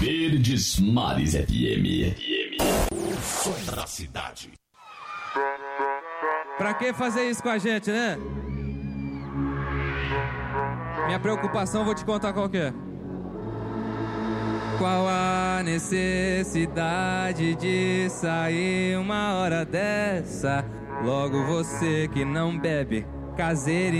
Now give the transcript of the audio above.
Verdes Mares FM. O som da cidade. Pra que fazer isso com a gente, né? Minha preocupação, vou te contar qual que é. Qual a necessidade de sair uma hora dessa? Logo você que não bebe, caseiro.